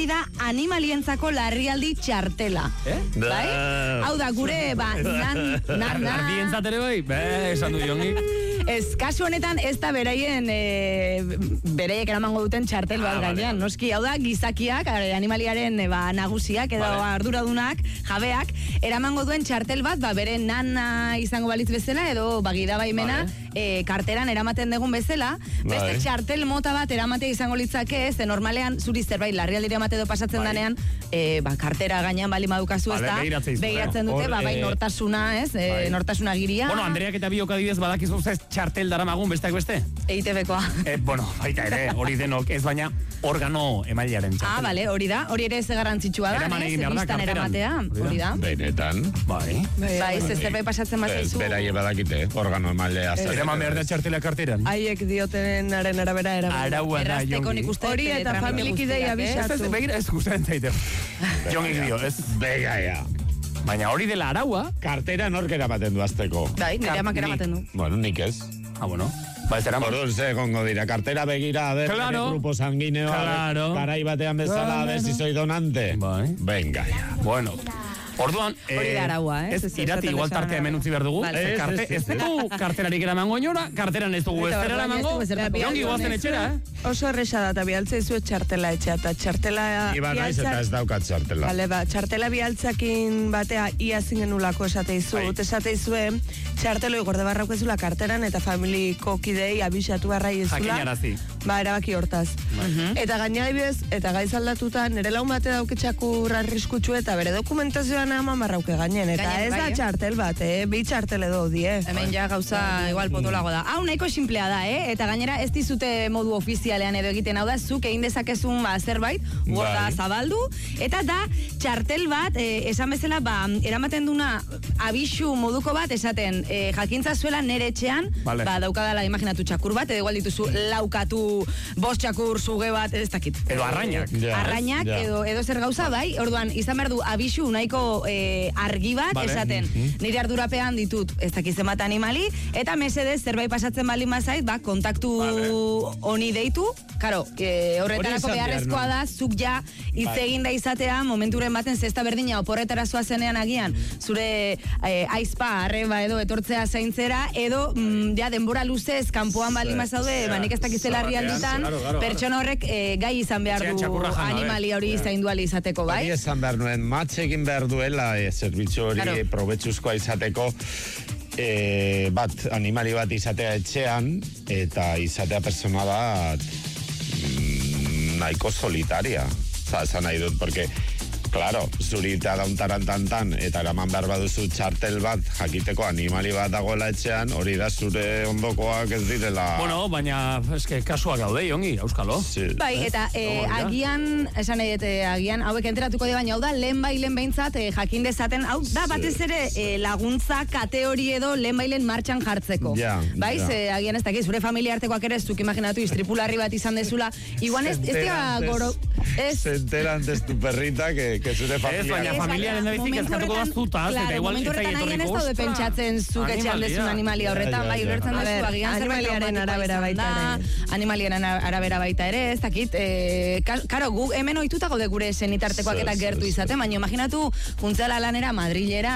da animalientzako larrialdi txartela. Bai? Hau da, gure, Ardientzat ere bai? Esan du Jongi. Ez, kasu honetan ez da bereiek eramango duten txartel bat gainean. Noski, hau da, gizakiak, animaliaren nagusiak edo arduradunak, jabeak, eramango duen txartel bat, bere nana izango balitz bezala, edo gidabaimena karteran eramaten dugun bezala, beste txartel mota bat eramatea izango litzake, ze normalean zuri zerbait larrialdira emate edo pasatzen danean, kartera gainean bali madukazu ez da, begiratzen dute, bai nortasuna, ez, nortasuna giria. Bueno, Andreak eta biok adibidez badakizu ez txartel daramagun besteak beste? EITB-koa. Bueno, baita ere, hori denok, ez baina organo emailearen txartel. Bale, hori da, hori ere ez garrantzitsua da, zerbistan eramatea, hori da. Benetan. Bai, ez zerbait pasatzen bat zaizu. Beraie badakite, organo emailea. Eraman behar da txartela karteran. Haiek diotenaren arabera Araua da, Jongi. Hori eta familikidei abisatu. Ez guztaren zaite. Jongi dio, ez? Begaia. Baina hori dela araua. Kartera nork eramaten du azteko. Bai, nire amak eramaten du. Bueno, nik ez. Bueno. Ba, ez eraman. Orduan ze egongo dira, kartera begira, grupo sanguineo, garai batean bezala, si soy donante. Bai. Venga, ya. Bueno. Orduan, hori da araua, ez irati igual tartea hemen utzi behar dugu. Ez dugu karterarik eramango inora, karteran ez dugu ez eramango. Jongi guazen etxera, Oso erresa da, eta bialtzea izu txartela etxea, eta txartela... Iba naiz eta ez daukat txartela. Bale, txartela bialtzakin batea ia zingenulako esate izue, txartelo igorde barrauko ezula karteran, eta familiko kidei abisatu barrai ezula. Jakinarazi. Erabaki hortaz. Eta gaina ibez, eta gaiz aldatuta, nire laun bate dauketxakur arriskutsu eta bere dokumentazioan ama marrauke gainen. Eta ez da txartel bat, bi txartel edo die. Hemen ja gauza igual potolago da. Hau nahiko simplea da, eta gainera ez dizute modu ofizialean edo egiten, hau da, zuk egin dezakezun zerbait, gorda zabaldu, eta da txartel bat, esan bezala, eramaten duna abisu moduko bat, esaten, jakintza zuela nere etxean, daukadala imaginatu txakur bat, edo igual dituzu laukatu bost txakur zuge bat, ez dakit. Edo arrainak. Arrainak, edo zer gauza, bai, orduan, izan behar du abisu nahiko argi bat, esaten, nire ardurapean ditut, ez dakiz zenbat animali, eta mesedez, zerbait pasatzen baldin mazait, kontaktu honi deitu, karo, horretarako beharrezkoa da, zuk ja hitz egin da izatea, momenturen baten zesta berdina oporretara zoazenean agian, zure aizpa, arreba edo etortzea zaintzera, edo ja denbora luzez, kanpoan baldin mazaude, nik ez dakizela herrialditan, pertsona horrek gai izan behar du animali hori zaindu ali izateko, bai? Hori esan behar nuen, egin behar duela, zerbitzu hori probetxuzkoa izateko, animali bat izatea etxean, eta izatea persona bat nahiko solitaria. Zan nahi dut, porque claro, zurita da un tarantantan, eta eraman behar baduzu txartel bat, jakiteko animali bat dagoela etxean, hori da zure ondokoak ez direla... Bueno, baina, eske, kasuak gaude, Jongi, auskalo. Bai, eta agian, esan nahi, agian, hauek enteratuko dira, baina hau da, lehen behintzat, jakin dezaten, hau da, batez ere, laguntza kate hori edo lehen bailen martxan jartzeko. Bai, agian ez dakit, zure familia artekoak ere, zuk imaginatu, istripularri bat izan dezula, igual ez dira goro... Se enteran de tu perrita que zure familia... Ez, baina familiaren da bizik ezkatuko da zutaz, eta igual ez da agian ez daude pentsatzen zuk etxean dezun animalia horretan, bai, ulertzen duzu, agian animaliaren arabera baita ere. Animaliaren arabera baita ere, ez dakit, karo, gu hemen ohituta gaude gure senitartekoak eta gertu izaten, baina imaginatu, juntzela lanera, Madrilera,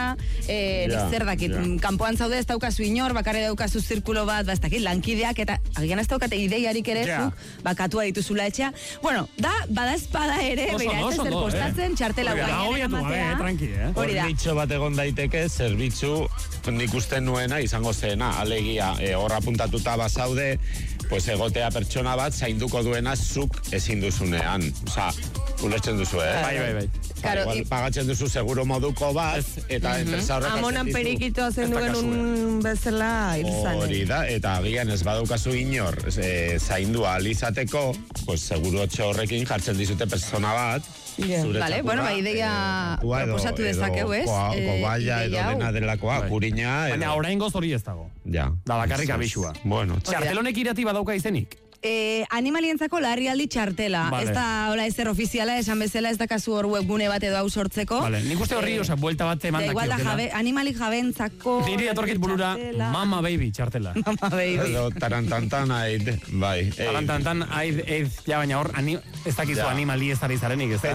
zer dakit, kanpoan zaude ez daukazu inor, bakarri daukazu zirkulo bat, ez dakit, lankideak, eta agian ez daukate ideiarik ere zuk, bakatua dituzula etxea. Bueno, bada espada ere, beira, ez zer postatzen, txartela guaian eramatea. Hornitxo bat egon daiteke, zerbitzu nik uste nuena izango zena, alegia, horra puntatuta bazaude, pues egotea pertsona bat zainduko duena zuk ezin duzunean. Osa, ulertzen duzu, Bai. Igual pagatzen duzu seguro moduko bat, eta enpresa horrek... Amonan perikito zen duen un bezala hilzane. Hori da, eta agian ez badaukazu inor zaindu alizateko, pues segurotxo horrekin jartzen dizute persona bat, Vale, bueno, ideia proposatu dezakeu, ez? Kobaia edo dena delakoa, purina... Baina oraingoz hori ez dago. Ja. Da bakarrik abisua. Bueno. Txartelonek irati badauka izenik? Animalientzako larrialdi txartela. Ez da, hola, ezer ofiziala, esan bezala, ez da kasu hor webgune bat edo hau sortzeko. Vale, nik uste horri, buelta bat eman dakio. Igual da, animalik jabentzako... Diri atorkit burura, mama baby txartela. Mama baby. Edo tarantantan aid, bai. Tarantantan aid, ja baina hor, ez dakizu animali ez ari zarenik, ez da?